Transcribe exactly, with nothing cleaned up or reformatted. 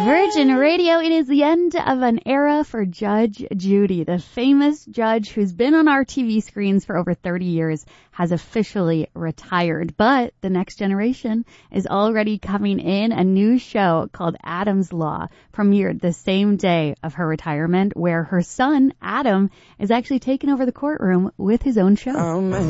Virgin Radio, it is the end of an era for Judge Judy. The famous judge who's been on our T V screens for over thirty years has officially retired. But the next generation is already coming in. A new show called Adam's Law premiered the same day of her retirement, where her son, Adam, is actually taking over the courtroom with his own show. Oh, man.